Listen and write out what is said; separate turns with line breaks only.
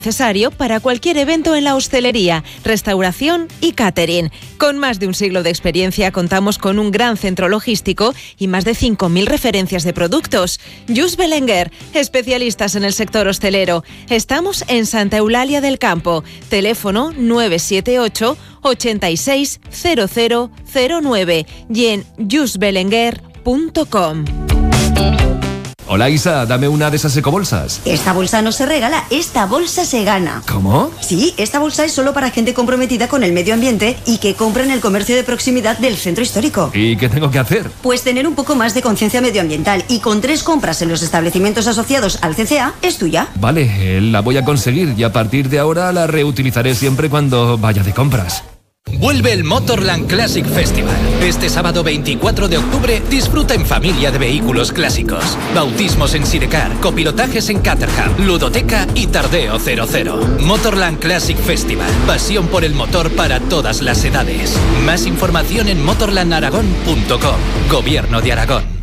Necesario para cualquier evento en la hostelería, restauración y catering. Con más de un siglo de experiencia contamos con un gran centro logístico y más de 5.000 referencias de productos. Just Belenguer, especialistas en el sector hostelero. Estamos en Santa Eulalia del Campo. Teléfono 978 860009 y en justbelenguer.com.
Hola Isa, dame una de esas ecobolsas.
Esta bolsa no se regala, esta bolsa se gana.
¿Cómo?
Sí, esta bolsa es solo para gente comprometida con el medio ambiente y que compra en el comercio de proximidad del centro histórico.
¿Y qué tengo que hacer?
Pues tener un poco más de conciencia medioambiental y con 3 compras en los establecimientos asociados al CCA es tuya.
Vale, la voy a conseguir y a partir de ahora la reutilizaré siempre cuando vaya de compras.
Vuelve el Motorland Classic Festival. Este sábado 24 de octubre disfruta en familia de vehículos clásicos. Bautismos en Sidecar, copilotajes en Caterham, ludoteca y tardeo 00. Motorland Classic Festival. Pasión por el motor para todas las edades. Más información en motorlandaragón.com. Gobierno de Aragón.